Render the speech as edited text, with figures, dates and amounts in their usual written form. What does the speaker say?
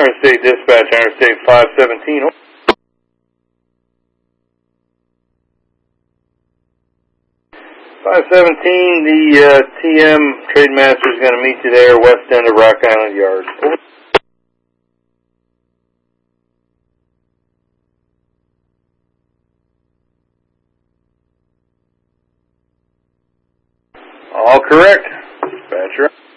Interstate Dispatch, Interstate 517. 517, the TM Trademaster is going to meet you there, west end of Rock Island Yard. All correct. Dispatcher.